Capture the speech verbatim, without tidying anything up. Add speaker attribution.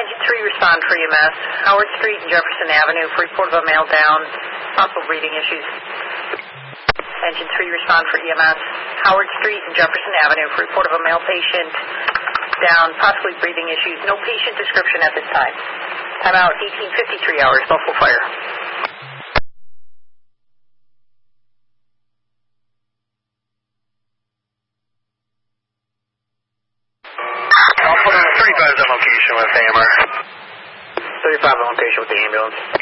Speaker 1: Engine three, respond for E M S. Howard Street and Jefferson Avenue for report of a male down, possible breathing issues. Engine three, respond for E M S. Howard Street and Jefferson Avenue for report of a male patient down, possibly breathing issues. No patient description at this time. Time out, eighteen fifty-three hours, Buffalo Fire.
Speaker 2: I'll put on a thirty-five on location with A M R.
Speaker 3: thirty-five on location with the ambulance.